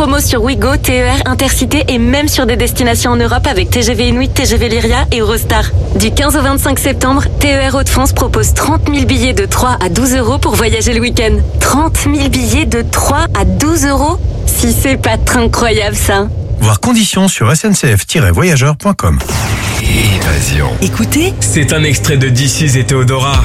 promo sur Ouigo, TER, Intercité et même sur des destinations en Europe avec TGV Inuit, TGV Lyria et Eurostar. Du 15 au 25 septembre, TER Hauts-de-France propose 30 000 billets de 3 à 12 euros pour voyager le week-end. 30 000 billets de 3 à 12 euros? Si c'est pas incroyable ça. Voir conditions sur sncf-voyageurs.com. Évasion. Écoutez, C'est un extrait de This Is et Théodora.